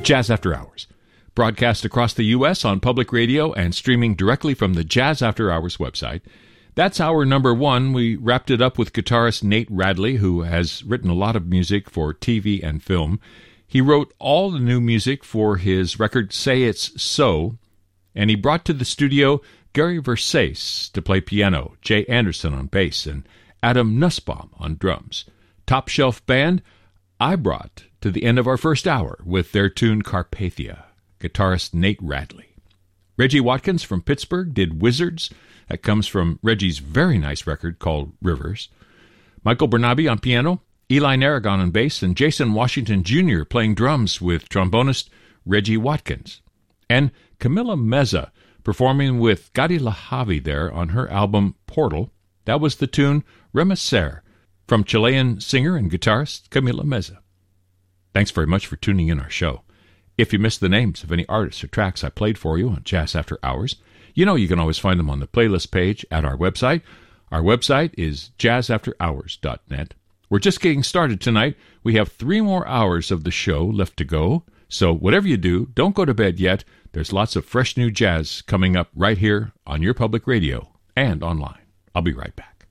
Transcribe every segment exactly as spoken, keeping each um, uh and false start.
Jazz After Hours, broadcast across the U S on public radio and streaming directly from the Jazz After Hours website. That's hour number one. We wrapped it up with guitarist Nate Radley, who has written a lot of music for T V and film. He wrote all the new music for his record Say It's So, and he brought to the studio Gary Versace to play piano, Jay Anderson on bass, and Adam Nussbaum on drums. Top Shelf Band, I brought to the end of our first hour with their tune Carpathia, guitarist Nate Radley. Reggie Watkins from Pittsburgh did Wizards. That comes from Reggie's very nice record called Rivers. Michael Bernabe on piano, Eli Narragon on bass, and Jason Washington Junior playing drums with trombonist Reggie Watkins. And Camila Meza performing with Gadi Lahavi there on her album Portal. That was the tune Remecer from Chilean singer and guitarist Camila Meza. Thanks very much for tuning in our show. If you missed the names of any artists or tracks I played for you on Jazz After Hours, you know you can always find them on the playlist page at our website. Our website is jazz after hours dot net. We're just getting started tonight. We have three more hours of the show left to go. So whatever you do, don't go to bed yet. There's lots of fresh new jazz coming up right here on your public radio and online. I'll be right back.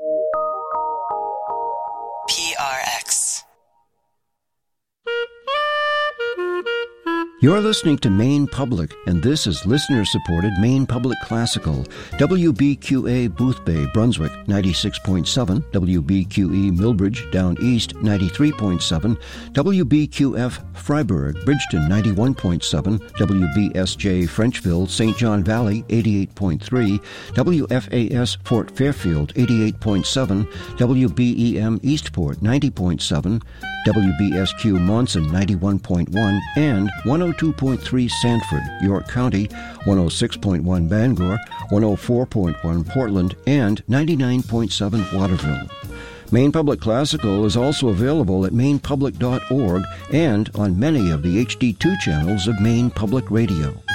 P R X. You're listening to Maine Public, and this is listener-supported Maine Public Classical. W B Q A Boothbay, Brunswick, ninety-six point seven. W B Q E Millbridge, Down East, ninety-three point seven. W B Q F Freiburg, Bridgeton, ninety-one point seven. W B S J Frenchville, Saint John Valley, eighty-eight point three. W F A S Fort Fairfield, eighty-eight point seven. W B E M Eastport, ninety point seven. W B S Q Monson, ninety-one point one, and one oh two point three Sanford, York County, one oh six point one Bangor, one oh four point one Portland, and ninety-nine point seven Waterville. Maine Public Classical is also available at maine public dot org and on many of the H D two channels of Maine Public Radio.